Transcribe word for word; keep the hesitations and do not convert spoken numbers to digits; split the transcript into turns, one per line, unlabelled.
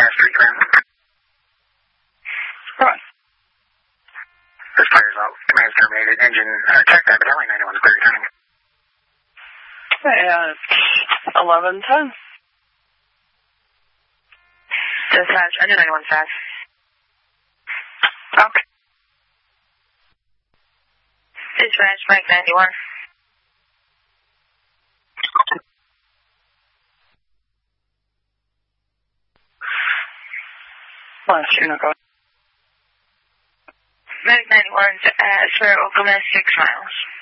past three grand.
Right.
This fire's out. Command's terminated. Engine, uh, check that, but only ninety-one clear time.
Yeah, it's eleven ten.
Dispatch, engine ninety-one fast.
Okay.
Dispatch, Mike ninety-one.
Last unit go.
Mike ninety-one's at Square Oklahoma, six miles.